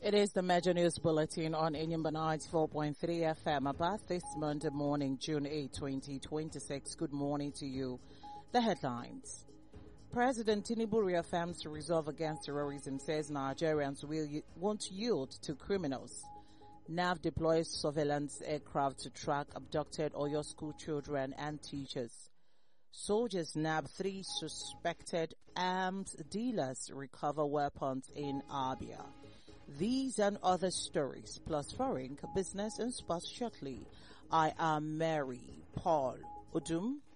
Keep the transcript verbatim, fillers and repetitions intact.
It is the Major News Bulletin on Enyimba ninety-four point three F M about this Monday morning, June eighth, twenty twenty-six. Good morning to you. The headlines. President Tinubu reaffirms resolve against terrorism, says Nigerians will, won't yield to criminals. N A V deploys surveillance aircraft to track abducted Oyo school children and teachers. Soldiers nab three suspected arms dealers, recover weapons in Abia. These and other stories, plus foreign business and sports shortly. I am Mary Paul Udum.